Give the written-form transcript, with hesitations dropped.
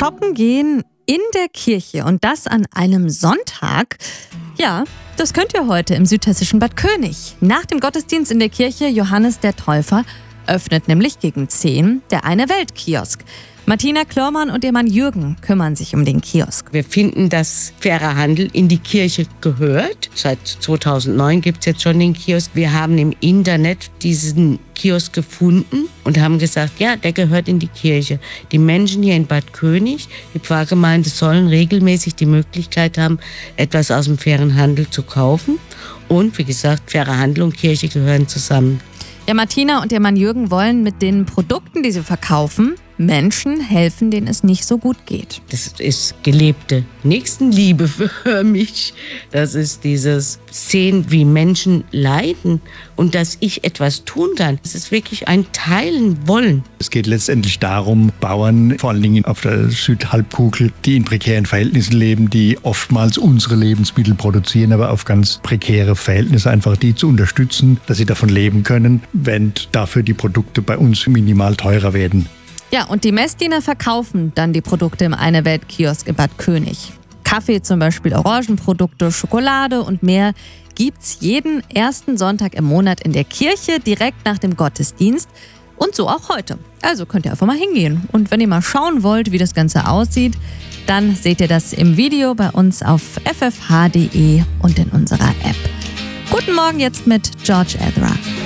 Shoppen gehen in der Kirche und das an einem Sonntag, ja, das könnt ihr heute im südhessischen Bad König. Nach dem Gottesdienst in der Kirche Johannes der Täufer öffnet nämlich gegen 10 der Eine-Welt-Kiosk. Martina Klörmann und ihr Mann Jürgen kümmern sich um den Kiosk. Wir finden, dass fairer Handel in die Kirche gehört. Seit 2009 gibt es jetzt schon den Kiosk. Wir haben im Internet diesen Kiosk gefunden und haben gesagt, ja, der gehört in die Kirche. Die Menschen hier in Bad König, die Pfarrgemeinde, sollen regelmäßig die Möglichkeit haben, etwas aus dem fairen Handel zu kaufen. Und wie gesagt, fairer Handel und Kirche gehören zusammen. Ja, Martina und ihr Mann Jürgen wollen mit den Produkten, die sie verkaufen, Menschen helfen, denen es nicht so gut geht. Das ist gelebte Nächstenliebe für mich. Das ist dieses Sehen, wie Menschen leiden und dass ich etwas tun kann. Das ist wirklich ein Teilen wollen. Es geht letztendlich darum, Bauern, vor allen Dingen auf der Südhalbkugel, die in prekären Verhältnissen leben, die oftmals unsere Lebensmittel produzieren, aber auf ganz prekäre Verhältnisse, einfach die zu unterstützen, dass sie davon leben können, wenn dafür die Produkte bei uns minimal teurer werden. Ja, und die Messdiener verkaufen dann die Produkte im Eine-Welt-Kiosk in Bad König. Kaffee zum Beispiel, Orangenprodukte, Schokolade und mehr gibt's jeden ersten Sonntag im Monat in der Kirche direkt nach dem Gottesdienst. Und so auch heute. Also könnt ihr einfach mal hingehen. Und wenn ihr mal schauen wollt, wie das Ganze aussieht, dann seht ihr das im Video bei uns auf ffh.de und in unserer App. Guten Morgen jetzt mit George Ezra.